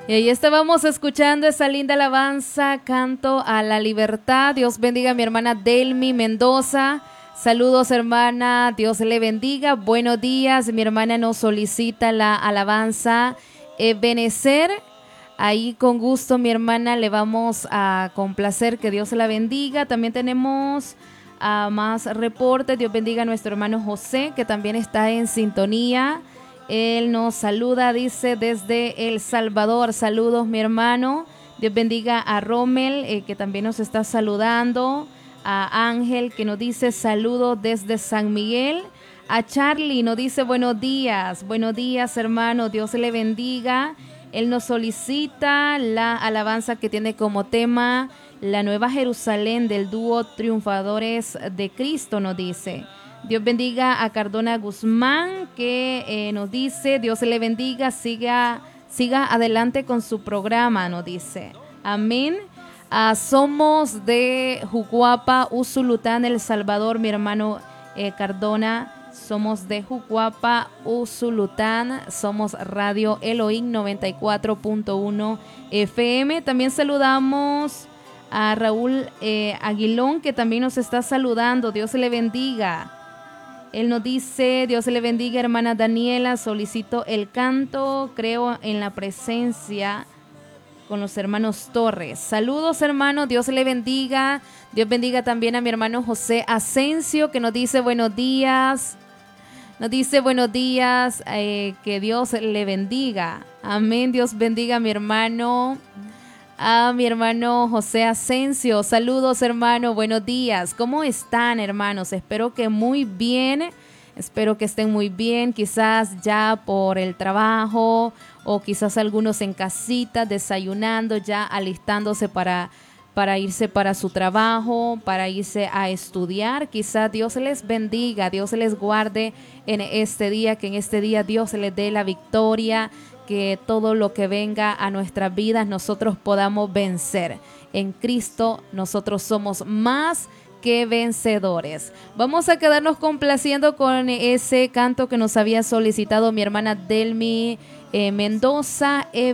Y ahí estábamos escuchando esa linda alabanza, Canto a la Libertad. Dios bendiga a mi hermana Delmi Mendoza. Saludos, hermana, Dios le bendiga. Buenos días, mi hermana nos solicita la alabanza Ebenecer. Ahí con gusto, mi hermana, le vamos a complacer, que Dios la bendiga. También tenemos más reportes. Dios bendiga a nuestro hermano José, que también está en sintonía. Él nos saluda, dice, desde El Salvador. Saludos, mi hermano. Dios bendiga a Rommel, que también nos está saludando. A Ángel, que nos dice saludos desde San Miguel. A Charlie nos dice buenos días, hermano, Dios le bendiga. Él nos solicita la alabanza que tiene como tema la Nueva Jerusalén del dúo Triunfadores de Cristo, nos dice. Dios bendiga a Cardona Guzmán, que nos dice, Dios le bendiga, siga adelante con su programa, nos dice. Amén. Somos de Jucuapa, Usulután, El Salvador, mi hermano Cardona. Somos de Jucuapa, Usulután. Somos Radio Elohim 94.1 FM. También saludamos a Raúl Aguilón, que también nos está saludando. Dios le bendiga. Él nos dice, Dios le bendiga, hermana Daniela, solicito el canto, creo en la presencia con los hermanos Torres. Saludos, hermano, Dios le bendiga. Dios bendiga también a mi hermano José Asensio, que nos dice buenos días. Nos dice buenos días, que Dios le bendiga. Amén, Dios bendiga a mi hermano José Asensio. Saludos, hermano, buenos días. ¿Cómo están, hermanos? Espero que muy bien. Espero que estén muy bien, quizás ya por el trabajo o quizás algunos en casita desayunando, ya alistándose para irse para su trabajo, para irse a estudiar. Quizás Dios les bendiga, Dios les guarde en este día, que en este día Dios les dé la victoria, que todo lo que venga a nuestras vidas nosotros podamos vencer. En Cristo nosotros somos más que vencedores. Vamos a quedarnos complaciendo con ese canto que nos había solicitado mi hermana Delmi Mendoza.